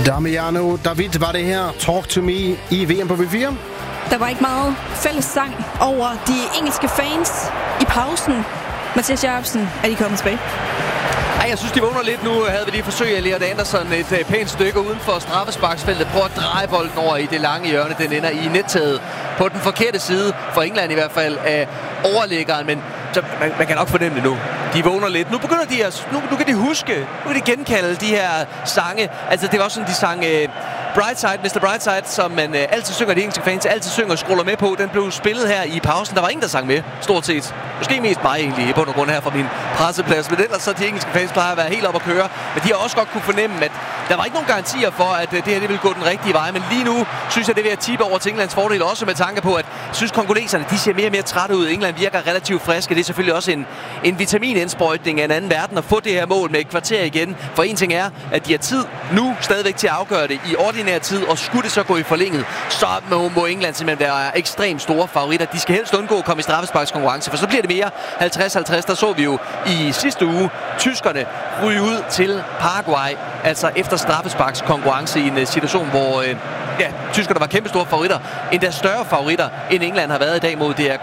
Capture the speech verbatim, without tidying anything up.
Damiano David var det her. Talk to me i V M på V fire. Der var ikke meget fælles sang over de engelske fans i pausen. Mathias Jacobsen, er de kommet tilbage? Ej, jeg synes, de vågner lidt. Nu havde vi lige forsøg af Elliot Anderson et uh, pænt stykke uden for straffesparksfeltet. Prøver at dreje bolden over i det lange hjørne. Den ender i nettaget på den forkerte side, for England i hvert fald, af overliggeren. Men så man, man kan nok fornemme det nu. De vågner lidt. Nu begynder de at... Nu, nu kan de huske. Nu kan de genkalde de her sange. Altså, det var også sådan, de sang... Uh, Brightside, mister Brightside, som man øh, altid synger, de engelske fans altid synger og scroller med på. Den blev spillet her i pausen. Der var ingen, der sang med, stort set. Måske mest mig egentlig, på grund her fra min presseplads. Men ellers så de engelske fans plejer at være helt op at køre. Men de har også godt kunne fornemme, at der var ikke nogen garantier for, at øh, det her det ville gå den rigtige vej. Men lige nu synes jeg, det vil at tippe over til Englands fordel. Også med tanke på, at jeg synes, kongoleserne de ser mere og mere trætte ud. England virker relativt friske. Det er selvfølgelig også en, en vitaminindsprøjtning af en anden verden at få det her mål med et kvarter igen. For en ting er, at de har tid nu stadigvæk til at afgøre det i ordinær tid. Og skulle det så gå i forlænget, så må, må England simpelthen være ekstremt store favoritter. De skal helst undgå at komme i straffesparkskonkurrence, for så bliver det mere halvtreds halvtreds. Der så vi jo i sidste uge tyskerne ryge ud til Paraguay, altså efter straffesparkskonkurrence i en situation, hvor øh, ja, tyskerne var kæmpe store favoritter. Endda større favoritter, end England har været i dag mod D R